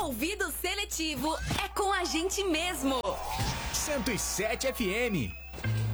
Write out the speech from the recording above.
ouvido seletivo é com a gente mesmo. 107 FM.